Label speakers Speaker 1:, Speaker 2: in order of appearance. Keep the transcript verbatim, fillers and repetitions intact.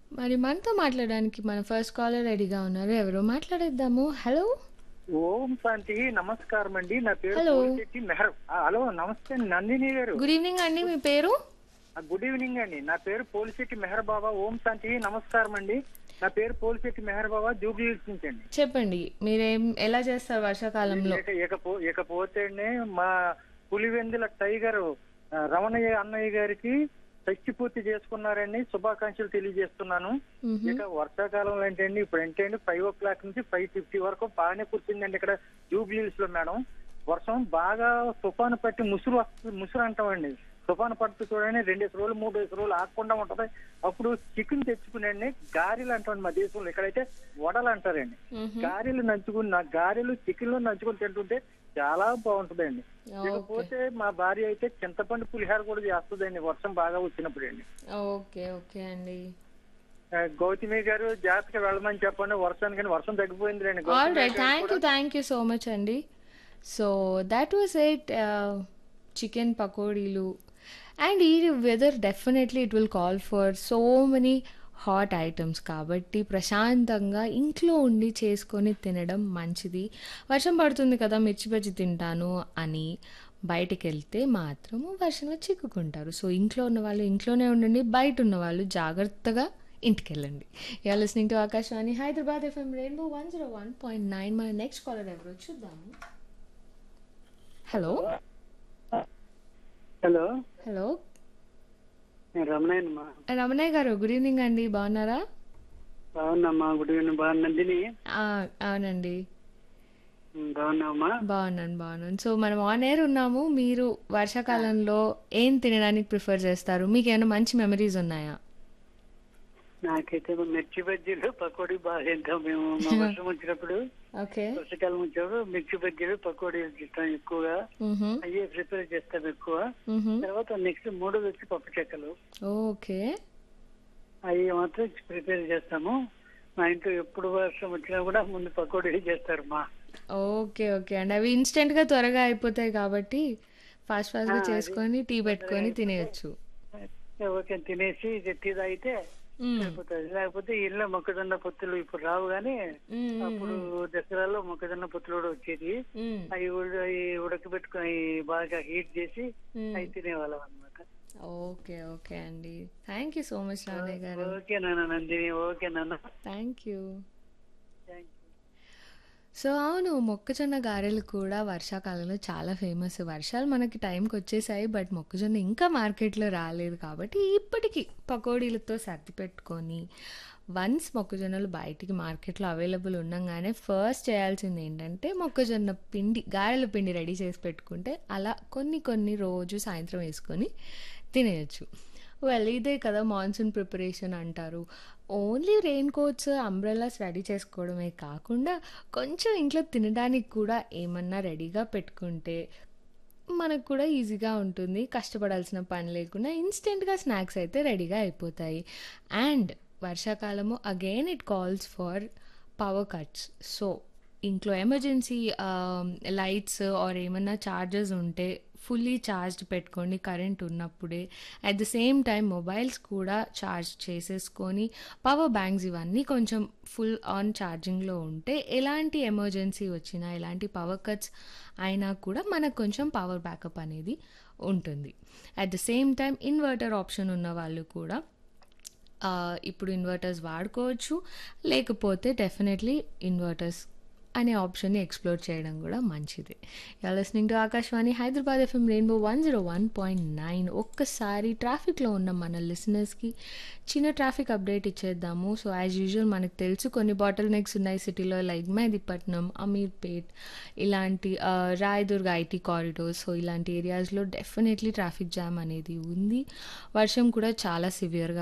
Speaker 1: మరి మనతో మాట్లాడడానికి మన ఫస్ట్ కాలర్ రెడీగా ఉన్నారు. ఎవరో మాట్లాడేద్దాము. హలో!
Speaker 2: ఓం శాంతి నమస్కారం అండి. నా పేరు
Speaker 1: హలో!
Speaker 2: పోలిశెట్టి మెహర్. ఆ, హలో నమస్తే నందిని గారు.
Speaker 1: గుడ్ ఈవినింగ్ అండి. మీ పేరు?
Speaker 2: ఆ, గుడ్ ఈవినింగ్ అండి. నా పేరు పోలిశెట్టి మెహర్ బాబా. ఓం శాంతి నమస్కారం అండి. నా పేరు పోలిశెట్టి మెహర్ బాబా, జూబ్లీ హిల్స్ నుంచి అండి.
Speaker 1: చెప్పండి. మీరేం ఎలా చేస్తారు వర్షాకాలంలో?
Speaker 2: ఇక ఇకపో ఇకపోతేనే మా పులివెందుల టైగర్ ఆ, రమణయ్య అన్నయ్య గారికి షష్టి పూర్తి చేసుకున్నారండి. శుభాకాంక్షలు తెలియజేస్తున్నాను.
Speaker 1: హుహు.
Speaker 2: ఇక వర్షాకాలంలో ఏంటండి, ఇప్పుడు ఏంటండి ఫైవ్ ఓ క్లాక్ నుంచి ఫైవ్ ఫిఫ్టీ వరకు బాగానే కూర్చుందండి ఇక్కడ జూబ్లీ హిల్స్ లో మేడం. వర్షం బాగా తుఫాను పట్టి ముసురు వస్తుంది, ముసురు అంటామండి. తుఫాను పడుతూ చూడండి రెండేసి రోజులు మూడేసి రోజులు ఆగకుండా ఉంటది. అప్పుడు చికెన్ తెచ్చుకునండి, గారెలు అంటామండి మా దేశంలో. ఇక్కడైతే వడలు అంటారండి.
Speaker 1: హుహు.
Speaker 2: గారెలు నంచుకుని నా గారెలు చికెన్ లో నంచుకుని తింటుంటే చాలా బాగుంటుందండి.
Speaker 1: ఓకే.
Speaker 2: ఇకపోతే మా భార్య అయితే చింతపండు పులిహార కూడా చేస్తుందండి వర్షం బాగా వచ్చినప్పుడు అండి.
Speaker 1: ఓకే. ఓకే అండి.
Speaker 2: ఆ, గౌతమి గారు జాగ్రత్తగా వెళ్ళమని చెప్పండి వర్షానికి. వర్షం తగ్గిపోయింది రండి
Speaker 1: ఆల్
Speaker 2: గౌతమి
Speaker 1: రైట్.
Speaker 2: గారు
Speaker 1: థ్యాంక్
Speaker 2: కూడా.
Speaker 1: You. Thank you so much అండి. So that was it. Chicken పకోడీలు అండ్ ఈ weather definitely it will call for so many hot items కాబట్టి ప్రశాంతంగా ఇంట్లో ఉండి చేసుకొని తినడం మంచిది. వర్షం పడుతుంది కదా మిర్చి బజ్జి తింటాను అని బయటికి వెళ్తే మాత్రము వర్షంలో చిక్కుకుంటారు. సో ఇంట్లో ఉన్న వాళ్ళు ఇంట్లోనే ఉండండి, బయట ఉన్న వాళ్ళు జాగ్రత్తగా ఇంటికి వెళ్ళండి. You're listening to Akashvani Hyderabad FM rainbow one zero one point nine. మన నెక్స్ట్ కాలర్ ఎవరో చూద్దాము. హలో!
Speaker 2: Hello,
Speaker 1: hello!
Speaker 2: నేను రమణయ్యనమ్మా.
Speaker 1: రమణయ్య గారు గుడ్ ఈవినింగ్ అండి. బాగున్నారా?
Speaker 2: బాగున్నామ్మా. Good evening. బాగా నందిని.
Speaker 1: ఆ, అవునండి.
Speaker 2: ఉమ్, బాగున్నావమ్మా.
Speaker 1: బాగున్నాను బాగున్నాను. సో మనం ఆన్ ఎయిర్ ఉన్నాము. మీరు వర్షాకాలంలో ఏం తినడానికి ప్రిఫర్ చేస్తారు? మీకు ఏమైనా మంచి మెమరీస్ ఉన్నాయా?
Speaker 2: నాకైతే మిర్చి బజ్జీలు పకోడీ బాగా తింటాం మేము. మా వర్షం వచ్చినప్పుడు,
Speaker 1: ఓకే.
Speaker 2: వర్షాకాలం వచ్చినప్పుడు మిర్చి బజ్జీలు పకోడీలు తింటాం ఎక్కువగా.
Speaker 1: మ్హూ.
Speaker 2: అయ్యే ప్రిపేర్ చేస్తాం ఎక్కువ.
Speaker 1: మ్హూ.
Speaker 2: తర్వాత నెక్స్ట్ మూడోది వచ్చి పప్పు చెక్కలు.
Speaker 1: ఓకే.
Speaker 2: అవి మాత్రం ప్రిపేర్ చేస్తాము. మా ఇంట్లో ఎప్పుడు వర్షం వచ్చినా కూడా ముందు పకోడీలు చేస్తారు మా.
Speaker 1: ఓకే. ఓకే అండి. అవి ఇన్స్టెంట్గా త్వరగా అయిపోతాయి కాబట్టి ఫాస్ట్
Speaker 2: ఆ,
Speaker 1: ఫాస్ట్గా
Speaker 2: అది
Speaker 1: చేసుకొని టీ
Speaker 2: తొందరగా
Speaker 1: పెట్టుకొని
Speaker 2: అయిపోతే
Speaker 1: తినేయచ్చు.
Speaker 2: ఓకే తినేసి ఇక టీ తాగితే
Speaker 1: మ్మ్.
Speaker 2: అయిపోతుంది. లేకపోతే ఇళ్ళ మొక్కజొన్న పొత్తులు ఇప్పుడు రావు కానీ
Speaker 1: మ్మ్, మ్మ్,
Speaker 2: అప్పుడు దసరాలో మొక్కజొన్న పొత్తులు కూడా వచ్చేది.
Speaker 1: మ్మ్.
Speaker 2: అవి ఉడ- అవి ఉడకబెట్టుకొని బాగా హీట్ చేసి
Speaker 1: మ్మ్.
Speaker 2: అవి తినేవాళ్ళం అనమాట.
Speaker 1: ఓకే. ఓకే అండి. Thank you so much Ramayya గారు.
Speaker 2: ఓకే నాన్న నందిని. ఓకే నాన్న.
Speaker 1: Thank you.
Speaker 2: Thank you.
Speaker 1: So అవును, మొక్కజొన్న గారెలు కూడా వర్షాకాలంలో చాలా ఫేమస్. వర్షాలు మనకి టైంకి వచ్చేసాయి, బట్ మొక్కజొన్న ఇంకా మార్కెట్లో రాలేదు కాబట్టి ఇప్పటికీ పకోడీలతో సర్ది పెట్టుకొని వన్స్ మొక్కజొన్నలు బయటికి మార్కెట్లో అవైలబుల్ ఉండగానే ఫస్ట్ చేయాల్సింది ఏంటంటే మొక్కజొన్న పిండి, గారెల పిండి రెడీ చేసి పెట్టుకుంటే అలా కొన్ని కొన్ని రోజు సాయంత్రం వేసుకొని తినేయచ్చు. వెల్ ఇదే కదా మాన్సూన్ ప్రిపరేషన్ అంటారు. Only rain coats, umbrellas ready చేసుకోవడమే కాకుండా కొంచెం ఇంట్లో తినడానికి కూడా ఏమన్నా రెడీగా పెట్టుకుంటే మనకు కూడా ఈజీగా ఉంటుంది. కష్టపడాల్సిన పని లేకుండా ఇన్స్టెంట్గా స్నాక్స్ అయితే రెడీగా అయిపోతాయి. And వర్షాకాలము again it calls for power cuts. So ఇంట్లో ఎమర్జెన్సీ లైట్స్ ఆర్ ఏమన్నా చార్జెస్ ఉంటే ఫుల్లీ ఛార్జ్డ్ పెట్టుకోండి కరెంట్ ఉన్నప్పుడే. At the same time mobiles కూడా ఛార్జ్ చేసేసుకొని పవర్ బ్యాంక్స్ ఇవన్నీ కొంచెం ఫుల్ ఆన్ ఛార్జింగ్లో ఉంటే ఎలాంటి ఎమర్జెన్సీ వచ్చినా ఎలాంటి పవర్ కట్స్ అయినా కూడా మనకు కొంచెం పవర్ బ్యాకప్ అనేది ఉంటుంది. At the same time inverter option ఉన్న వాళ్ళు కూడా ఆ, ఇప్పుడు ఇన్వర్టర్స్ వాడుకోవచ్చు. లేకపోతే డెఫినెట్లీ ఇన్వర్టర్స్ అనే ఆప్షన్ని ఎక్స్ప్లోర్ చేయడం కూడా మంచిది. You listening to Akashvani Hyderabad FM rainbow one zero one point nine. ఒక్కసారి ట్రాఫిక్లో ఉన్న మన లిసనర్స్కి చిన్న traffic update ఇచ్చేద్దాము. So as usual మనకు తెలుసు కొన్ని బాటిల్ నెక్స్ ఉన్నాయి సిటీలో, లైక్ మెహదీపట్నం, అమీర్పేట్, ఇలాంటి ఆ, రాయదుర్గ్ ఐటీ కారిడోర్స్. సో ఇలాంటి ఏరియాస్లో డెఫినెట్లీ ట్రాఫిక్ జామ్ అనేది ఉంది. వర్షం కూడా చాలా సివియర్గా